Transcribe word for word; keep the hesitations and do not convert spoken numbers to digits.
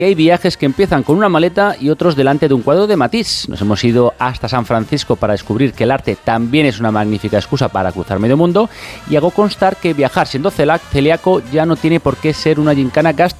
Hay viajes que empiezan con una maleta y otros delante de un cuadro de Matisse. Nos hemos ido hasta San Francisco para descubrir que el arte también es una magnífica excusa para cruzar medio mundo, y hago constar que viajar siendo celíaco ya no tiene por qué ser una gincana gástrica.